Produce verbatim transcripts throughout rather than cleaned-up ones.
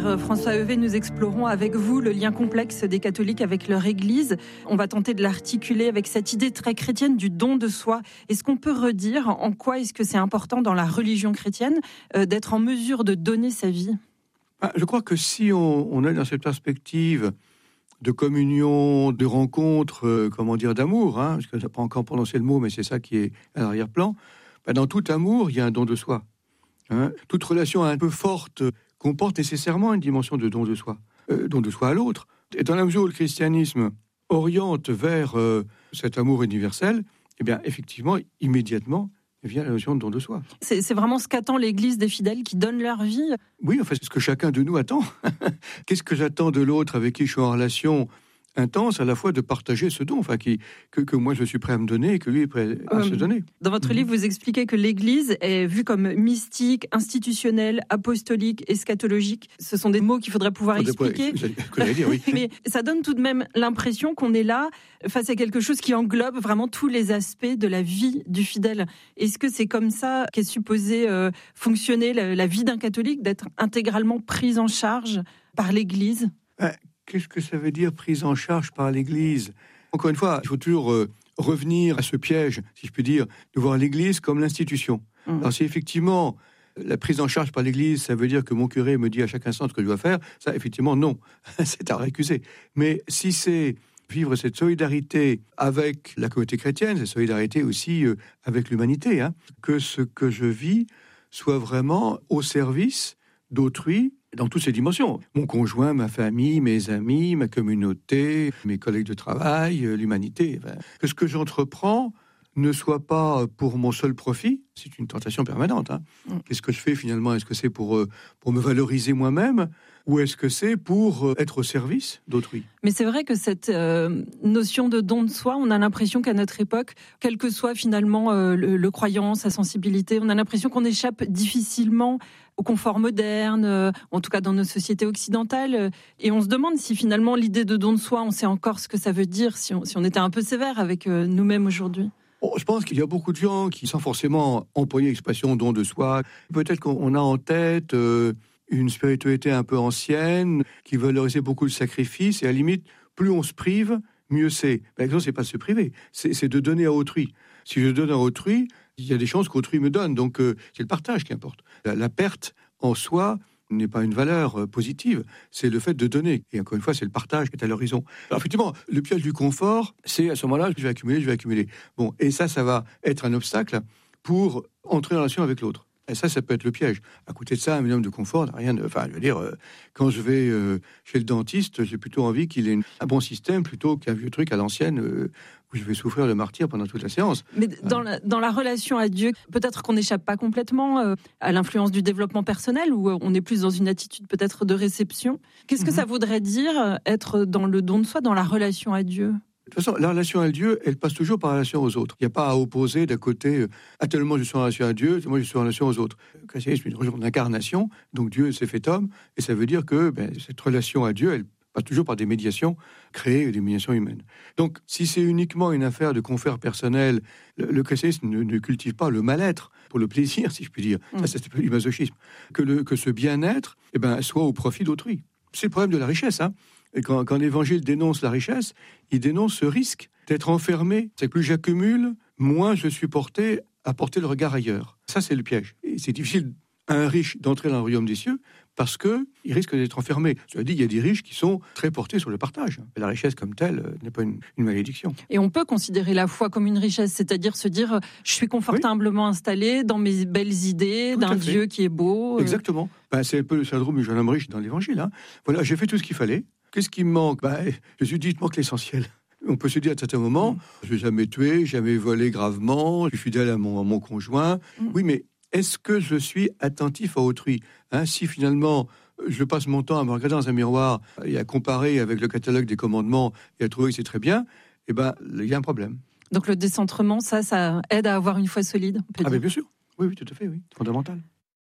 Père François Heuvet, nous explorons avec vous le lien complexe des catholiques avec leur Église. On va tenter de l'articuler avec cette idée très chrétienne du don de soi. Est-ce qu'on peut redire en quoi est-ce que c'est important dans la religion chrétienne euh, d'être en mesure de donner sa vie ? ah, Je crois que si on, on est dans cette perspective de communion, de rencontre, euh, comment dire, d'amour, hein, parce que je n'ai pas encore prononcé le mot, mais c'est ça qui est à l'arrière-plan, ben dans tout amour, il y a un don de soi. Hein. Toute relation un peu forte comporte nécessairement une dimension de don de soi, euh, don de soi à l'autre. Et dans la mesure où le christianisme oriente vers euh, cet amour universel, eh bien, effectivement, immédiatement, vient la notion de don de soi. C'est, c'est vraiment ce qu'attend l'Église des fidèles qui donnent leur vie ? Oui, enfin, c'est ce que chacun de nous attend. Qu'est-ce que j'attends de l'autre avec qui je suis en relation intense, à la fois de partager ce don, enfin, qui, que, que moi je suis prêt à me donner et que lui est prêt à euh, se donner. Dans votre mmh. livre, vous expliquez que l'Église est vue comme mystique, institutionnelle, apostolique, eschatologique. Ce sont des mots qu'il faudrait pouvoir faudrait expliquer. Pas, ce que j'allais dire, oui. Mais ça donne tout de même l'impression qu'on est là face à quelque chose qui englobe vraiment tous les aspects de la vie du fidèle. Est-ce que c'est comme ça qu'est supposé euh, fonctionner la, la vie d'un catholique, d'être intégralement prise en charge par l'Église ? ouais. Qu'est-ce que ça veut dire prise en charge par l'Église ? Encore une fois, il faut toujours euh, revenir à ce piège, si je puis dire, de voir l'Église comme l'institution. Mmh. Alors si effectivement la prise en charge par l'Église, ça veut dire que mon curé me dit à chaque instant ce que je dois faire, ça effectivement non, c'est à récuser. Mais si c'est vivre cette solidarité avec la communauté chrétienne, cette solidarité aussi euh, avec l'humanité, hein, que ce que je vis soit vraiment au service d'autrui, dans toutes ces dimensions. Mon conjoint, ma famille, mes amis, ma communauté, mes collègues de travail, l'humanité. Enfin, que ce que j'entreprends ne soit pas pour mon seul profit, c'est une tentation permanente. Hein. Mm. Qu'est-ce que je fais finalement ? Est-ce que c'est pour, pour me valoriser moi-même ? Ou est-ce que c'est pour être au service d'autrui ? Mais c'est vrai que cette euh, notion de don de soi, on a l'impression qu'à notre époque, quel que soit finalement euh, le, le croyant, sa sensibilité, on a l'impression qu'on échappe difficilement au confort moderne, euh, en tout cas dans nos sociétés occidentales. Euh, et on se demande si finalement l'idée de don de soi, on sait encore ce que ça veut dire, si on, si on était un peu sévère avec euh, nous-mêmes aujourd'hui. Bon, je pense qu'il y a beaucoup de gens qui, sans forcément employer l'expression don de soi, peut-être qu'on a en tête... Euh, une spiritualité un peu ancienne, qui valorisait beaucoup le sacrifice, et à la limite, plus on se prive, mieux c'est. Mais la question, c'est pas de se priver, c'est, c'est de donner à autrui. Si je donne à autrui, il y a des chances qu'autrui me donne, donc euh, c'est le partage qui importe. La, la perte en soi n'est pas une valeur euh, positive, c'est le fait de donner. Et encore une fois, c'est le partage qui est à l'horizon. Alors effectivement, le piège du confort, c'est à ce moment-là, je vais accumuler, je vais accumuler. Bon, et ça, ça va être un obstacle pour entrer en relation avec l'autre. Et ça, ça peut être le piège. À côté de ça, un minimum de confort n'a rien de... Enfin, je veux dire, euh, quand je vais euh, chez le dentiste, j'ai plutôt envie qu'il ait une, un bon système plutôt qu'un vieux truc à l'ancienne euh, où je vais souffrir le martyre pendant toute la séance. Mais dans, euh. la, dans la relation à Dieu, peut-être qu'on n'échappe pas complètement euh, à l'influence du développement personnel, ou euh, on est plus dans une attitude peut-être de réception. Qu'est-ce que mm-hmm. ça voudrait dire être dans le don de soi, dans la relation à Dieu ? De toute façon, la relation à Dieu, elle passe toujours par la relation aux autres. Il n'y a pas à opposer d'un côté, euh, ah, tellement je suis en relation à Dieu, moi je suis en relation aux autres. Le christianisme est une religion d'incarnation, donc Dieu s'est fait homme, et ça veut dire que ben, cette relation à Dieu, elle passe toujours par des médiations créées, des médiations humaines. Donc, si c'est uniquement une affaire de confort personnel, le, le christianisme ne, ne cultive pas le mal-être pour le plaisir, si je puis dire. Mmh. Ça, c'est du masochisme. Que, le, que ce bien-être eh ben, soit au profit d'autrui. C'est le problème de la richesse, hein. Et quand, quand l'Évangile dénonce la richesse, il dénonce ce risque d'être enfermé. C'est que plus j'accumule, moins je suis porté à porter le regard ailleurs. Ça, c'est le piège. Et c'est difficile à un riche d'entrer dans le royaume des cieux parce qu'il risque d'être enfermé. Cela dit, il y a des riches qui sont très portés sur le partage. La richesse comme telle n'est pas une, une malédiction. Et on peut considérer la foi comme une richesse, c'est-à-dire se dire je suis confortablement oui. installé dans mes belles idées, tout d'un Dieu qui est beau. Exactement. Ben, c'est un peu le syndrome du jeune homme riche dans l'Évangile. Hein. Voilà, j'ai fait tout ce qu'il fallait. Qu'est-ce qui me manque ? Ben, je me suis dit, il te manque l'essentiel. On peut se dire à certains moments, mmh. je n'ai jamais tué, jamais volé gravement, je suis fidèle à mon, à mon conjoint. Mmh. Oui, mais est-ce que je suis attentif à autrui ? hein, Si finalement, je passe mon temps à me regarder dans un miroir et à comparer avec le catalogue des commandements et à trouver que c'est très bien, eh ben, il y a un problème. Donc le décentrement, ça, ça aide à avoir une foi solide, on peut Ah dire. ben bien sûr, oui, oui, tout à fait, oui, fondamental.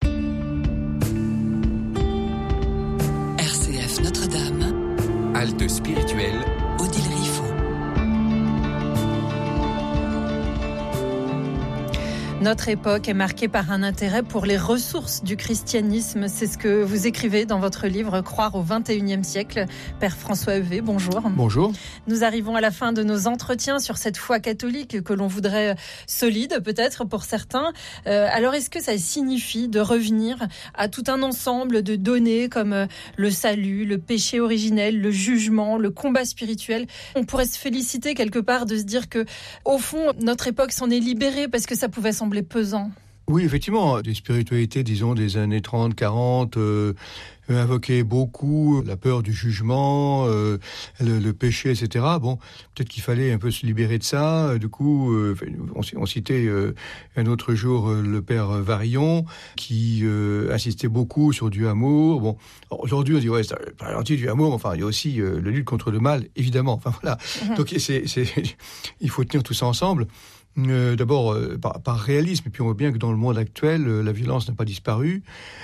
R C F Notre-Dame. Halte spirituelle. Odile Riffaut. Notre époque est marquée par un intérêt pour les ressources du christianisme. C'est ce que vous écrivez dans votre livre « Croire au vingt et unième siècle ». Père François Heuvet, bonjour. Bonjour. Nous arrivons à la fin de nos entretiens sur cette foi catholique que l'on voudrait solide, peut-être pour certains. Euh, alors, est-ce que ça signifie de revenir à tout un ensemble de données comme le salut, le péché originel, le jugement, le combat spirituel? On pourrait se féliciter quelque part de se dire que, au fond, notre époque s'en est libérée parce que ça pouvait sembler pesant. Oui, effectivement, des spiritualités, disons, des années trente, quarante, euh, invoquaient beaucoup la peur du jugement, euh, le, le péché, et cetera. Bon, peut-être qu'il fallait un peu se libérer de ça. Du coup, euh, on, on citait euh, un autre jour euh, le père Varillon, qui euh, insistait beaucoup sur du amour. Bon, alors, aujourd'hui, on dit, ouais, c'est pas gentil du amour, enfin, il y a aussi euh, la lutte contre le mal, évidemment. Enfin, voilà. Mmh. Donc, c'est, c'est, il faut tenir tout ça ensemble. Euh, d'abord euh, par, par réalisme, et puis on voit bien que dans le monde actuel, euh, la violence n'a pas disparu,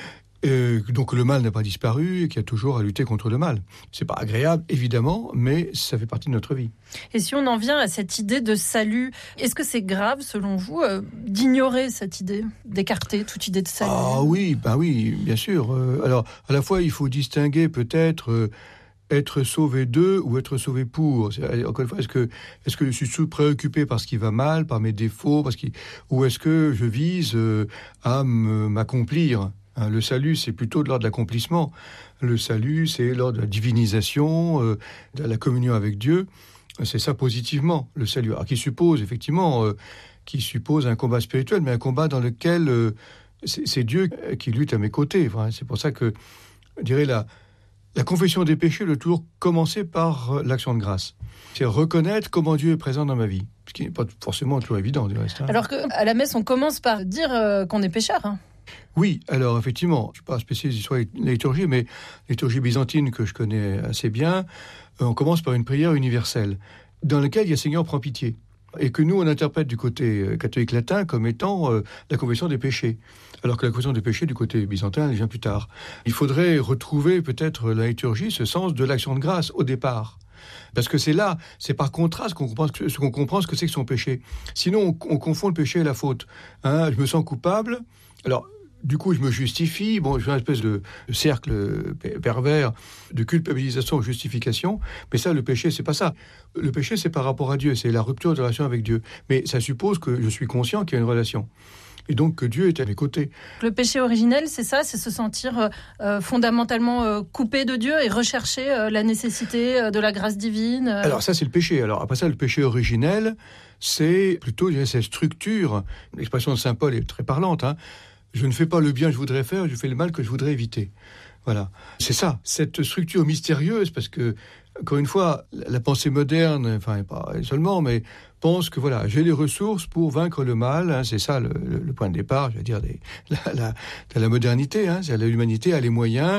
euh, donc le mal n'a pas disparu, et qu'il y a toujours à lutter contre le mal. C'est pas agréable, évidemment, mais ça fait partie de notre vie. Et si on en vient à cette idée de salut, est-ce que c'est grave, selon vous, euh, d'ignorer cette idée, d'écarter toute idée de salut? Ah oui, bah oui, bien sûr. Euh, alors, à la fois, il faut distinguer peut-être... Euh, être sauvé de ou être sauvé pour. Encore une fois, est-ce que, est-ce que je suis sous-préoccupé par ce qui va mal, par mes défauts, parce qu'il, ou est-ce que je vise euh, à me, m'accomplir? Hein, le salut, c'est plutôt de l'ordre de l'accomplissement. Le salut, c'est l'ordre de la divinisation, euh, de la communion avec Dieu. C'est ça positivement, le salut. Alors, qui suppose, effectivement, euh, qui suppose un combat spirituel, mais un combat dans lequel euh, c'est, c'est Dieu qui lutte à mes côtés. Enfin, c'est pour ça que, je dirais, la La confession des péchés doit toujours commencer par l'action de grâce. C'est reconnaître comment Dieu est présent dans ma vie, ce qui n'est pas forcément toujours évident du reste. Hein. Alors qu'à la messe, on commence par dire euh, qu'on est pécheur. Hein. Oui, alors effectivement, je ne suis pas spécialiste d'histoire de la liturgie, mais la liturgie byzantine que je connais assez bien, euh, on commence par une prière universelle, dans laquelle il y a Seigneur prends pitié. Et que nous, on interprète du côté catholique latin comme étant euh, la confession des péchés. Alors que la confession des péchés, du côté byzantin, elle vient plus tard. Il faudrait retrouver peut-être la liturgie, ce sens de l'action de grâce au départ. Parce que c'est là, c'est par contraste qu'on comprend ce qu'on comprend ce que c'est que son péché. Sinon, on, on confond le péché et la faute. Hein, je me sens coupable. Alors, du coup, je me justifie. Bon, je fais une espèce de cercle pervers de culpabilisation, justification. Mais ça, le péché, c'est pas ça. Le péché, c'est par rapport à Dieu. C'est la rupture de relation avec Dieu. Mais ça suppose que je suis conscient qu'il y a une relation. Et donc que Dieu est à mes côtés. Le péché originel, c'est ça, c'est se sentir euh, fondamentalement euh, coupé de Dieu et rechercher euh, la nécessité euh, de la grâce divine. Euh... Alors ça, c'est le péché. Alors après ça, le péché originel, c'est plutôt, je dirais, cette structure. L'expression de saint Paul est très parlante. Hein. Je ne fais pas le bien que je voudrais faire, je fais le mal que je voudrais éviter. Voilà, c'est ça, cette structure mystérieuse, parce que, encore une fois, la pensée moderne, enfin, pas seulement, mais pense que, voilà, j'ai les ressources pour vaincre le mal, hein, c'est ça le, le, le point de départ, je veux dire, des, la, la, de la modernité, hein, c'est l'humanité a les moyens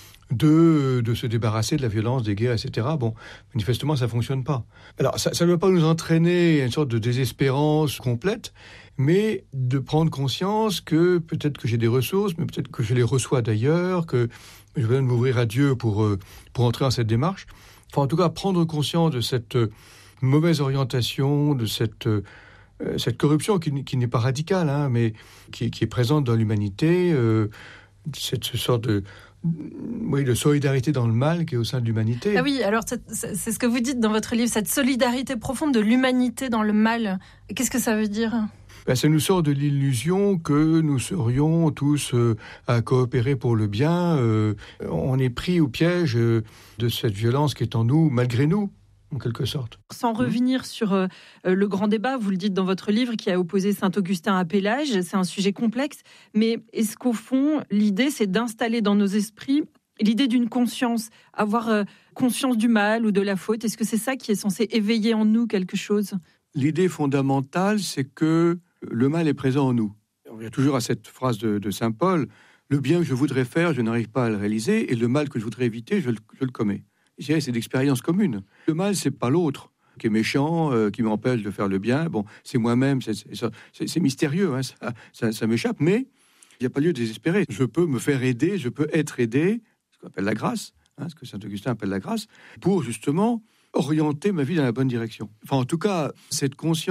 de, de se débarrasser de la violence, des guerres, et cetera. Bon, manifestement, ça ne fonctionne pas. Alors, ça ne doit pas nous entraîner à une sorte de désespérance complète, mais de prendre conscience que peut-être que j'ai des ressources, mais peut-être que je les reçois d'ailleurs, que je viens de m'ouvrir à Dieu pour, pour entrer dans cette démarche. Enfin, en tout cas, prendre conscience de cette mauvaise orientation, de cette, euh, cette corruption qui, qui n'est pas radicale, hein, mais qui, qui est présente dans l'humanité, euh, cette sorte de... Oui, de solidarité dans le mal qui est au sein de l'humanité. Ah oui, alors c'est, c'est ce que vous dites dans votre livre, cette solidarité profonde de l'humanité dans le mal. Qu'est-ce que ça veut dire ? Ben, ça nous sort de l'illusion que nous serions tous euh, à coopérer pour le bien. Euh, on est pris au piège euh, de cette violence qui est en nous, malgré nous, en quelque sorte. Sans revenir sur euh, le grand débat, vous le dites dans votre livre, qui a opposé Saint-Augustin à Pélage, c'est un sujet complexe, mais est-ce qu'au fond, l'idée, c'est d'installer dans nos esprits l'idée d'une conscience, avoir euh, conscience du mal ou de la faute? Est-ce que c'est ça qui est censé éveiller en nous quelque chose ? L'idée fondamentale, c'est que le mal est présent en nous. On revient toujours à cette phrase de, de saint Paul, « Le bien que je voudrais faire, je n'arrive pas à le réaliser, et le mal que je voudrais éviter, je le, je le commets. » Je dirais, c'est d'expérience commune. Le mal, c'est pas l'autre qui est méchant, euh, qui m'empêche de faire le bien. Bon, c'est moi-même, c'est, c'est, c'est, c'est mystérieux, hein, ça, ça, ça m'échappe, mais il n'y a pas lieu de désespérer. Je peux me faire aider, je peux être aidé, ce qu'on appelle la grâce, hein, ce que saint Augustin appelle la grâce, pour justement orienter ma vie dans la bonne direction. Enfin, en tout cas, cette conscience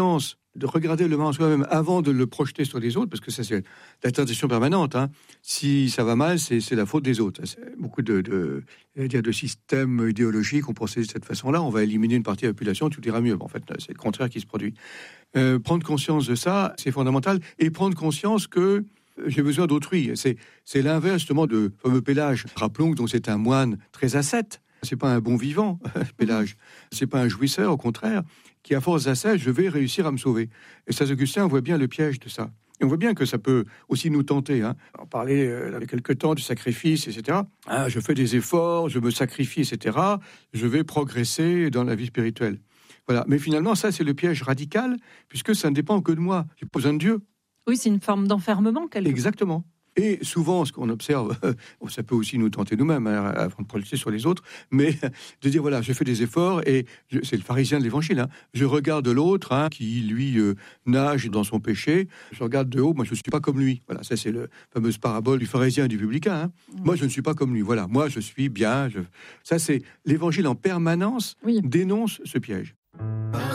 de regarder le mal en soi-même avant de le projeter sur les autres, parce que ça, c'est la tentation permanente. Hein. Si ça va mal, c'est, c'est la faute des autres. C'est beaucoup de, de, dire de systèmes idéologiques ont procédé de cette façon-là. On va éliminer une partie de la population, tout ira mieux. En fait, c'est le contraire qui se produit. Euh, prendre conscience de ça, c'est fondamental. Et prendre conscience que j'ai besoin d'autrui. C'est, c'est l'inverse, justement, de fameux Pélage. Rappelons que donc, c'est un moine très ascète. C'est pas un bon vivant, Pélage. C'est pas un jouisseur, au contraire, qui, à force d'ascèse, je vais réussir à me sauver. Et Saint-Augustin voit bien le piège de ça. Et on voit bien que ça peut aussi nous tenter. Hein. On parlait euh, il y a quelque temps du sacrifice, et cetera. Ah, je fais des efforts, je me sacrifie, et cetera. Je vais progresser dans la vie spirituelle. Voilà. Mais finalement, ça, c'est le piège radical, puisque ça ne dépend que de moi. J'ai pas besoin de Dieu. Oui, c'est une forme d'enfermement, quelque part. Exactement. Et souvent, ce qu'on observe, ça peut aussi nous tenter nous-mêmes, hein, avant de projeter sur les autres, mais de dire, voilà, je fais des efforts, et je, c'est le pharisien de l'évangile, hein, je regarde l'autre, hein, qui, lui, euh, nage dans son péché, je regarde de haut, moi, je ne suis pas comme lui. Voilà, ça, c'est la fameuse parabole du pharisien et du publicain. Hein. Mmh. Moi, je ne suis pas comme lui. Voilà, moi, je suis bien. Je... Ça, c'est l'évangile en permanence, oui. Dénonce ce piège.